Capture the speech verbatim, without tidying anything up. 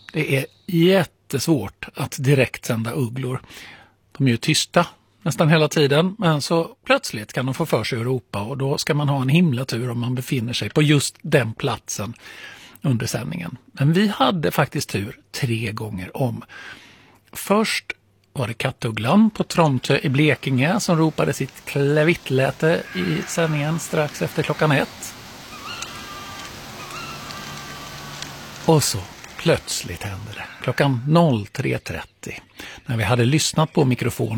Det är jättesvårt att direkt sända ugglor. De är ju tysta nästan hela tiden, men så plötsligt kan de få för sig Europa och då ska man ha en himla tur om man befinner sig på just den platsen under sändningen. Men vi hade faktiskt tur tre gånger om. Först var det kattugglan på Tromtö i Blekinge som ropade sitt klavittläte i sändningen strax efter klockan ett. Och så plötsligt hände det klockan tre trettio när vi hade lyssnat på mikrofonen